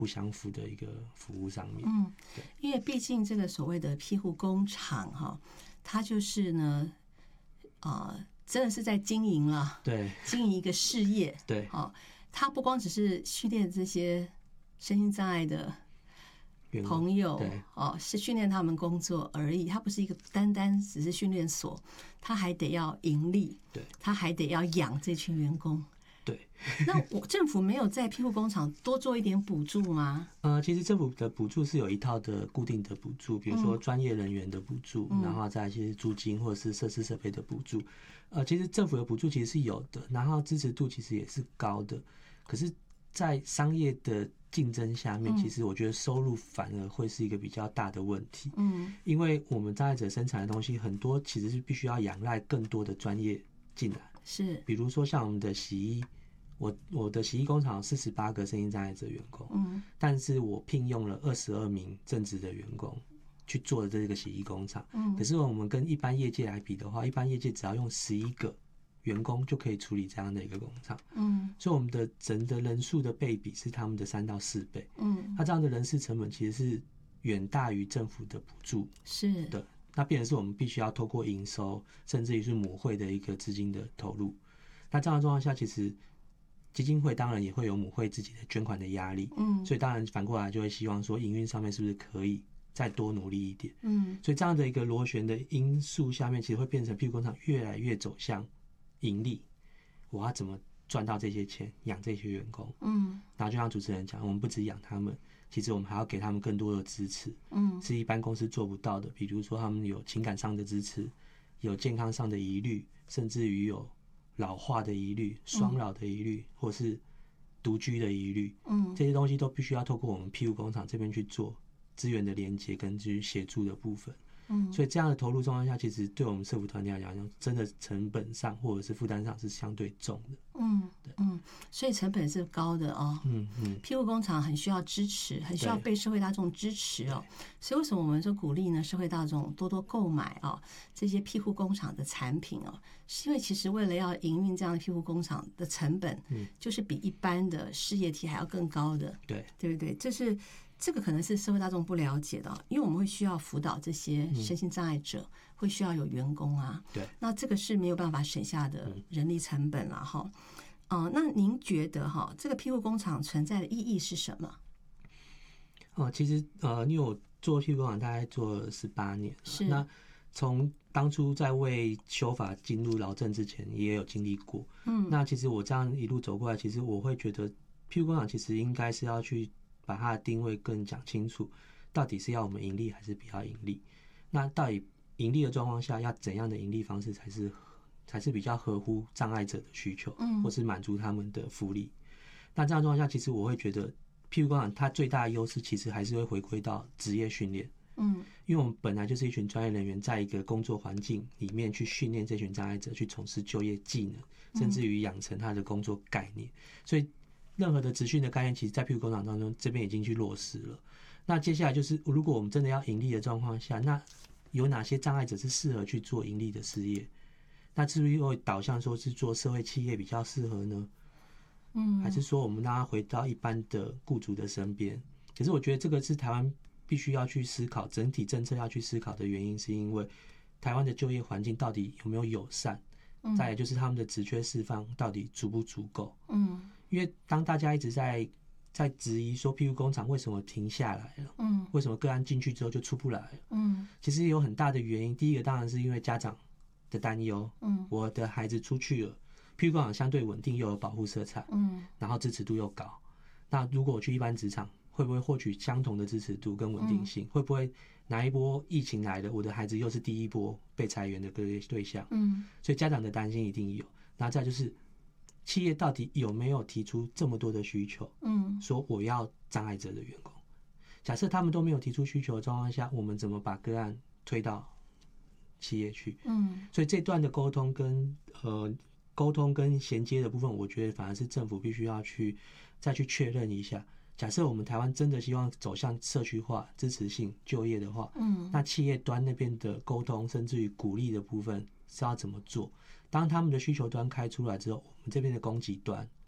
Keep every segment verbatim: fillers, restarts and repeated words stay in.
不相符的一个服务上面。 嗯，因为毕竟这个所谓的庇护工厂哈，它就是呢，啊、呃，真的是在经营了， 对， 经营一个事业， 对， 啊，它不光只是训练这些身心障碍的朋友，哦，是训练他们工作而已，它不是一个单单只是训练所，它还得要盈利， 对， 它还得要养这群员工。 对， 那我政府没有在庇护工厂多做一点补助吗？ 呃，其实政府的补助是有一套的固定的补助，比如说专业人员的补助，嗯、然后再一些租金或者是设施设备的补助。呃，其实政府的补助其实是有的，然后支持度其实也是高的。可是，在商业的竞争下面，其实我觉得收入反而会是一个比较大的问题。嗯，因为我们障碍者生产的东西很多，其实是必须要仰赖更多的专业进来。 是， 比如说像我们的洗衣，我我的洗衣工厂有四十八个身心障碍者员工，嗯，但是我聘用了二十二名正职的员工去做这个洗衣工厂，嗯，可是我们跟一般业界来比的话，一般业界只要用十一个员工就可以处理这样的一个工厂，嗯，所以我们的人的人数的倍比是他们的三到四倍，嗯，那这样的人事成本其实是远大于政府的补助， 是的。那变成是我们必须要透过营收，甚至于是母会的一个资金的投入。那这样的状况下，其实基金会当然也会有母会自己的捐款的压力，嗯，所以当然反过来就会希望说营运上面是不是可以再多努力一点，嗯，所以这样的一个螺旋的因素下面，其实会变成庇护工厂越来越走向盈利。我要怎么赚到这些钱，养这些员工？嗯，然后就像主持人讲，我们不只养他们，其实我们还要给他们更多的支持，嗯，是一般公司做不到的。比如说他们有情感上的支持，有健康上的疑虑，甚至于有老化的疑虑、双老的疑虑，或是独居的疑虑，嗯，这些东西都必须要透过我们庇护工厂这边去做资源的连接跟去协助的部分。嗯，所以这样的投入状况下，其实对我们社福团体来讲，真的成本上或者是负担上是相对重的。 嗯，对，嗯，所以成本是高的哦。嗯嗯，庇护工厂很需要支持，很需要被社会大众支持哦。所以为什么我们说鼓励呢？社会大众多多购买哦这些庇护工厂的产品哦，是因为其实为了要营运这样的庇护工厂的成本，嗯，就是比一般的事业体还要更高的。 对， 对不对？这是。这个可能是社会大众不了解的，因为我们会需要辅导这些身心障碍者，嗯、会需要有员工啊。 对， 那这个是没有办法省下的人力成本了哈。哦、呃，那您觉得哈，这个庇护工厂存在的意义是什么？ 哦，其实呃，因为我做庇护工厂大概做了十八年， 是那从当初在为修法进入劳政之前，也有经历过。嗯，那其实我这样一路走过来，其实我会觉得庇护工厂其实应该是要去把它的定位更讲清楚，到底是要我们盈利还是不要盈利？那到底盈利的状况下，要怎样的盈利方式才是才是比较合乎障碍者的需求，或是满足他们的福利？那这样的状况下，其实我会觉得庇护工厂它最大的优势，其实还是会回归到职业训练。嗯，因为我们本来就是一群专业人员，在一个工作环境里面去训练这群障碍者，去从事就业技能，甚至于养成他的工作概念，所以。任何的职训的概念，其实在庇护工厂当中，这边已经去落实了。那接下来就是，如果我们真的要盈利的状况下，那有哪些障碍者是适合去做盈利的事业？那是不是会导向说是做社会企业比较适合呢？嗯，还是说我们让他回到一般的雇主的身边？可是我觉得这个是台湾必须要去思考，整体政策要去思考的原因，是因为台湾的就业环境到底有没有友善？嗯，再来就是他们的职缺释放到底足不足够？嗯。因为当大家一直在在质疑说庇护工厂为什么停下来了，嗯，为什么个案进去之后就出不来了，嗯，其实有很大的原因。第一个当然是因为家长的担忧，嗯，我的孩子出去了，庇护工厂相对稳定又有保护色彩，嗯，然后支持度又高。那如果我去一般职场，会不会获取相同的支持度跟稳定性？嗯、会不会哪一波疫情来了，我的孩子又是第一波被裁员的对象？嗯，所以家长的担心一定有。然后再就是。企业到底有没有提出这么多的需求？嗯，说我要障碍者的员工。假设他们都没有提出需求的状况下，我们怎么把个案推到企业去？嗯，所以这段的沟通跟呃沟通跟衔接的部分，我觉得反而是政府必须要去再去确认一下。假设我们台湾真的希望走向社区化、支持性就业的话，嗯，那企业端那边的沟通，甚至于鼓励的部分是要怎么做？当他们的需求端开出来之后，我们这边的供给端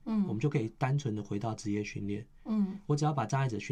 嗯，我们就可以单纯的回到职业训练。嗯，我只要把障碍者训